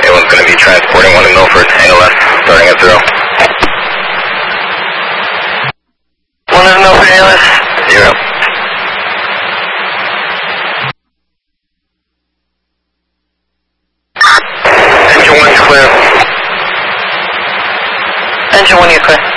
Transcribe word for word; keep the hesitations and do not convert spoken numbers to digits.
Anyone's going to be transporting one in Milford, A L S, starting at zero. One in Milford, A L S, zero. Engine one is clear. Engine one, you're clear.